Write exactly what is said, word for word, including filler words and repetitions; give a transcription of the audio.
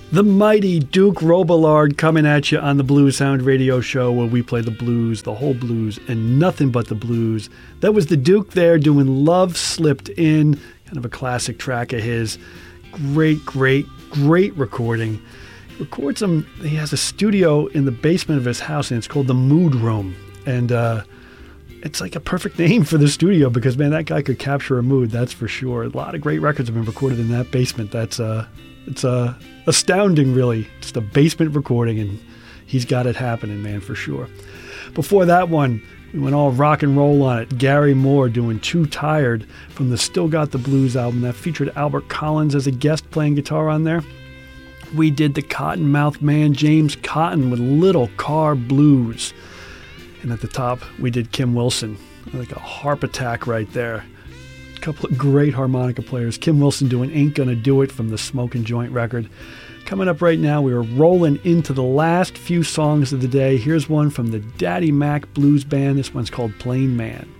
The mighty Duke Robillard coming at you on the Blues Sound Radio Show, where we play the blues, the whole blues, and nothing but the blues. That was the Duke there doing Love Slipped In, kind of a classic track of his. Great, great, great recording. He records them. He has a studio in the basement of his house, and it's called the Mood Room. And uh, it's like a perfect name for the studio because, man, that guy could capture a mood, that's for sure. A lot of great records have been recorded in that basement. That's uh, it's uh, astounding, really. Just a basement recording, and he's got it happening, man, for sure. Before that one, we went all rock and roll on it. Gary Moore doing Too Tired from the Still Got the Blues album that featured Albert Collins as a guest playing guitar on there. We did the Cottonmouth Man, James Cotton, with Little Car Blues. And at the top, we did Kim Wilson, like a harp attack right there. A couple of great harmonica players. Kim Wilson doing Ain't Gonna Do It from the Smokin' Joint record. Coming up right now, we are rolling into the last few songs of the day. Here's one from the Daddy Mac Blues Band. This one's called Plain Man.